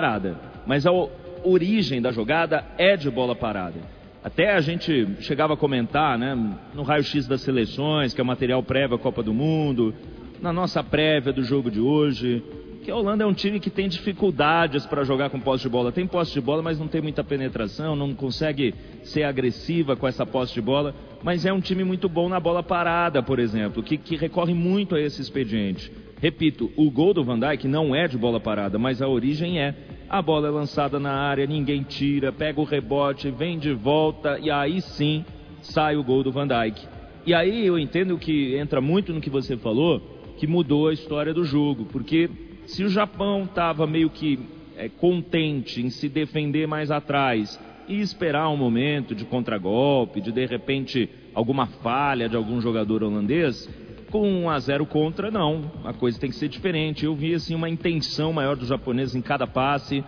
parada, mas a origem da jogada é de bola parada. Até a gente chegava a comentar, né, no raio-x das seleções, que é o material prévio à Copa do Mundo, na nossa prévia do jogo de hoje, que a Holanda é um time que tem dificuldades para jogar com posse de bola. Tem posse de bola, mas não tem muita penetração, não consegue ser agressiva com essa posse de bola, mas é um time muito bom na bola parada, por exemplo, que recorre muito a esse expediente. Repito, o gol do Van Dijk não é de bola parada, mas a origem é. A bola é lançada na área, ninguém tira, pega o rebote, vem de volta e aí sim sai o gol do Van Dijk. E aí eu entendo que entra muito no que você falou, que mudou a história do jogo, porque se o Japão estava meio que contente em se defender mais atrás e esperar um momento de contragolpe, de repente alguma falha de algum jogador holandês, com 1-0 contra, não, a coisa tem que ser diferente. Eu vi assim uma intenção maior dos japoneses em cada passe,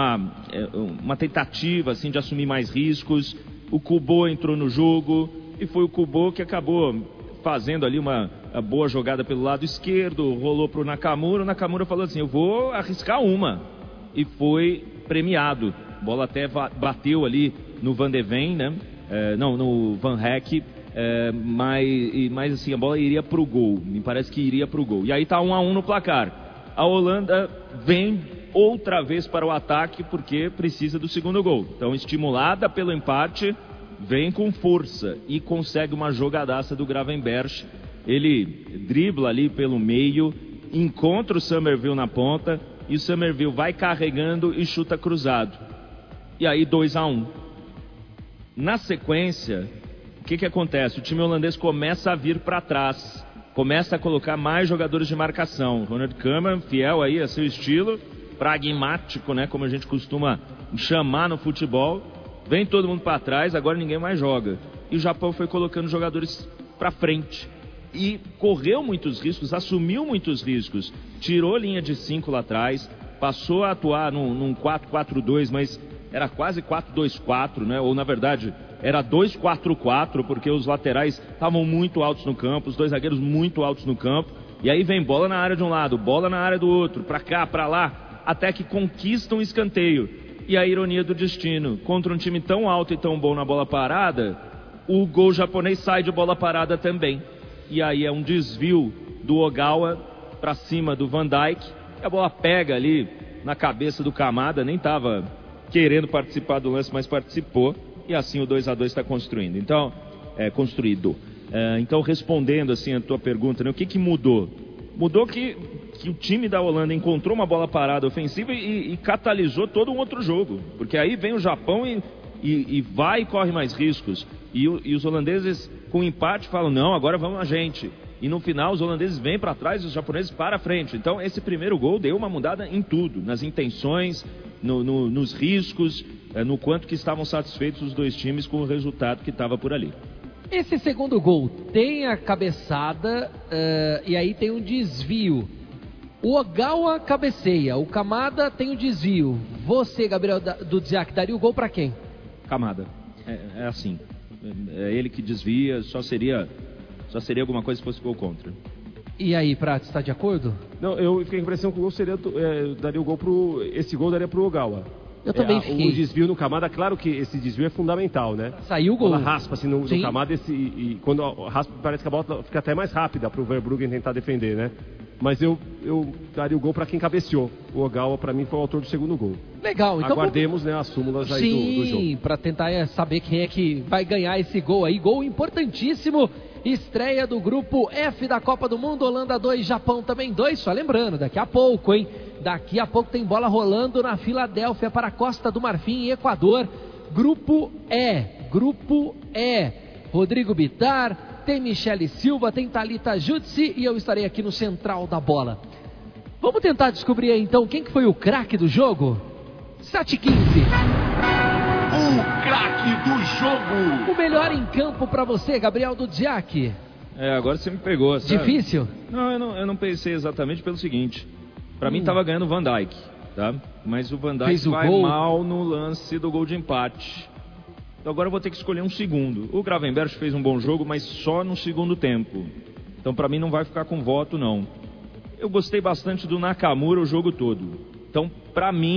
uma tentativa assim de assumir mais riscos. O Kubo entrou no jogo e foi o Kubo que acabou fazendo ali uma boa jogada pelo lado esquerdo, rolou para o Nakamura. O Nakamura falou assim, eu vou arriscar uma, e foi premiado. A bola até bateu ali no Van de Ven, né? No Van Hecke, mas assim, a bola iria para o gol, me parece que iria para o gol. E aí está 1-1 no placar. A Holanda vem outra vez para o ataque porque precisa do segundo gol. Então, estimulada pelo empate, vem com força e consegue uma jogadaça do Gravenberch. Ele dribla ali pelo meio, encontra o Summerville na ponta e o Summerville vai carregando e chuta cruzado. E aí 2-1. Na sequência, o que acontece? O time holandês começa a vir para trás, começa a colocar mais jogadores de marcação. Ronald Koeman, fiel aí a seu estilo, pragmático, né, como a gente costuma chamar no futebol. Vem todo mundo para trás, agora ninguém mais joga. E o Japão foi colocando jogadores para frente. E correu muitos riscos, assumiu muitos riscos. Tirou linha de 5 lá atrás, passou a atuar num 4-4-2, mas era quase 4-2-4, né? Ou na verdade era 2-4-4, porque os laterais estavam muito altos no campo, os dois zagueiros muito altos no campo. E aí vem bola na área de um lado, bola na área do outro, para cá, para lá, até que conquistam um escanteio. E a ironia do destino, contra um time tão alto e tão bom na bola parada, o gol japonês sai de bola parada também. E aí é um desvio do Ogawa para cima do Van Dijk, e a bola pega ali na cabeça do Kamada, nem estava querendo participar do lance, mas participou, e assim o 2-2 está construindo. Então, construído. Então, respondendo assim a tua pergunta, né, o que mudou? Mudou que o time da Holanda encontrou uma bola parada ofensiva e catalisou todo um outro jogo. Porque aí vem o Japão e vai e corre mais riscos. E os holandeses, com empate, falam, não, agora vamos a gente. E no final, os holandeses vêm para trás e os japoneses para frente. Então, esse primeiro gol deu uma mudada em tudo. Nas intenções, nos riscos, no quanto que estavam satisfeitos os dois times com o resultado que estava por ali. Esse segundo gol tem a cabeçada e aí tem um desvio. O Ogawa cabeceia, o Kamada tem o desvio. Você, Gabriel Dudziak, daria o gol para quem? Kamada. É assim. É ele que desvia, só seria alguma coisa se fosse gol contra. E aí, Prats, está de acordo? Não, eu fiquei com a impressão que o gol seria, daria o gol esse gol daria pro Ogawa. Eu também fiquei. O desvio no Kamada, claro que esse desvio é fundamental, né? Saiu o gol. Quando raspa assim no Kamada, e quando raspa, parece que a bola fica até mais rápida pro Verbruggen tentar defender, né? Mas eu daria o gol para quem cabeceou. O Ogawa, para mim, foi o autor do segundo gol. Legal. Então aguardemos, né, as súmulas aí do jogo. Sim, para tentar saber quem é que vai ganhar esse gol aí. Gol importantíssimo. Estreia do grupo F da Copa do Mundo. Holanda 2, Japão também 2. Só lembrando, daqui a pouco, hein? Daqui a pouco tem bola rolando na Filadélfia para a Costa do Marfim e Equador. Grupo E. Rodrigo Bittar, tem Michele Silva, tem Thalita Jutsi e eu estarei aqui no central da bola. Vamos tentar descobrir aí então quem que foi o craque do jogo? 7h15. O craque do jogo. O melhor em campo para você, Gabriel Dudziak. Agora você me pegou, sabe? Difícil? Não, eu não pensei exatamente pelo seguinte. Para mim estava ganhando o Van Dijk, tá? Mas o Van Dijk vai mal no lance do gol de empate. Então agora eu vou ter que escolher um segundo. O Gravenberch fez um bom jogo, mas só no segundo tempo. Então para mim não vai ficar com voto, não. Eu gostei bastante do Nakamura o jogo todo. Então, para mim,